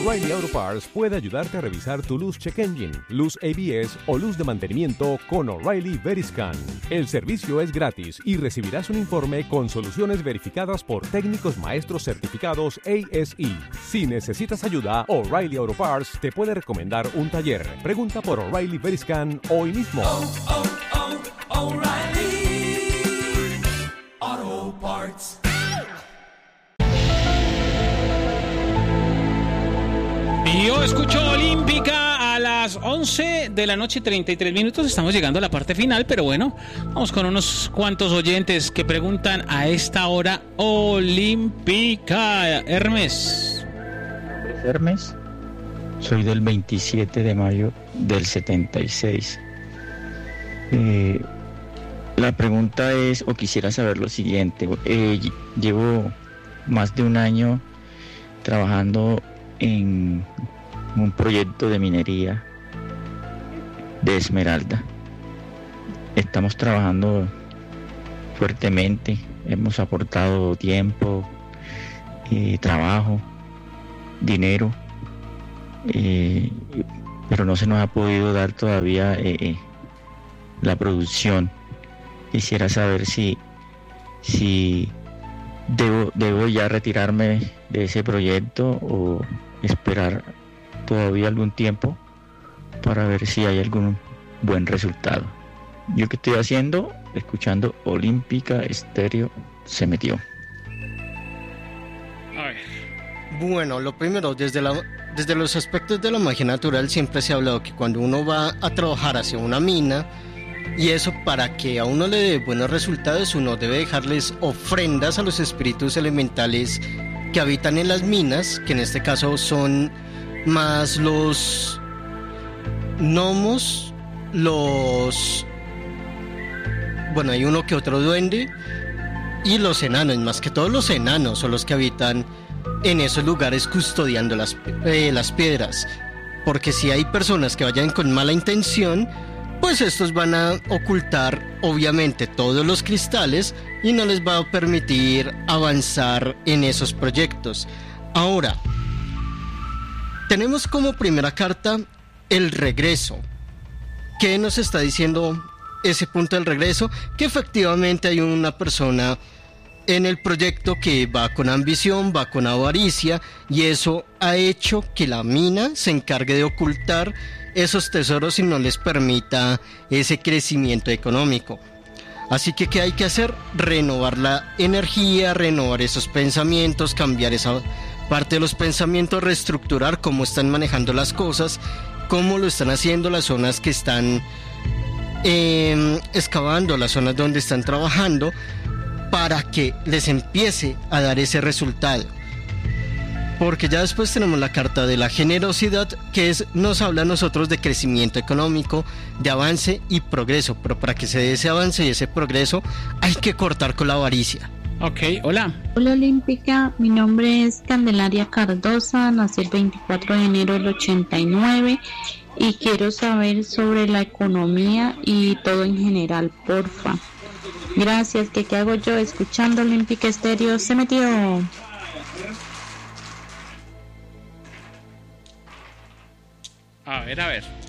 O'Reilly Auto Parts puede ayudarte a revisar tu luz check engine, luz ABS o luz de mantenimiento con O'Reilly Veriscan. El servicio es gratis y recibirás un informe con soluciones verificadas por técnicos maestros certificados ASE. Si necesitas ayuda, O'Reilly Auto Parts te puede recomendar un taller. Pregunta por O'Reilly Veriscan hoy mismo. O'Reilly Auto Parts. Yo escucho Olímpica a las 11 de la noche, 33 minutos. Estamos llegando a la parte final, pero bueno, vamos con unos cuantos oyentes que preguntan a esta hora Olímpica. Hermes. Hermes, soy del 27 de mayo del 76. La pregunta es, o quisiera saber lo siguiente. Llevo más de un año trabajando en un proyecto de minería de esmeralda. Estamos trabajando fuertemente, hemos aportado tiempo, trabajo, dinero, pero no se nos ha podido dar todavía la producción. Quisiera saber si debo ya retirarme de ese proyecto o esperar todavía algún tiempo para ver si hay algún buen resultado. Yo que estoy haciendo, escuchando Olímpica Estéreo, se metió. Bueno, lo primero, desde los aspectos de la magia natural siempre se ha hablado que cuando uno va a trabajar hacia una mina, y eso para que a uno le dé buenos resultados, uno debe dejarles ofrendas a los espíritus elementales que habitan en las minas, que en este caso son más los gnomos, bueno, hay uno que otro duende, y los enanos, más que todos los enanos son los que habitan en esos lugares custodiando las piedras, porque si hay personas que vayan con mala intención, pues estos van a ocultar obviamente todos los cristales y no les va a permitir avanzar en esos proyectos. Ahora, tenemos como primera carta el regreso. ¿Qué nos está diciendo ese punto del regreso? Que efectivamente hay una persona en el proyecto que va con ambición, va con avaricia, y eso ha hecho que la mina se encargue de ocultar esos tesoros y no les permita ese crecimiento económico. Así que ¿qué hay que hacer? Renovar la energía, renovar esos pensamientos, cambiar esa parte de los pensamientos, reestructurar cómo están manejando las cosas, cómo lo están haciendo las zonas que están excavando, las zonas donde están trabajando, para que les empiece a dar ese resultado. Porque ya después tenemos la carta de la generosidad, que nos habla a nosotros de crecimiento económico, de avance y progreso. Pero para que se dé ese avance y ese progreso, hay que cortar con la avaricia. Ok, hola. Hola Olímpica, mi nombre es Candelaria Cardosa, nací el 24 de enero del 89 y quiero saber sobre la economía y todo en general, porfa. Gracias, ¿qué hago yo escuchando Olímpica Estéreo? Se metió. A ver.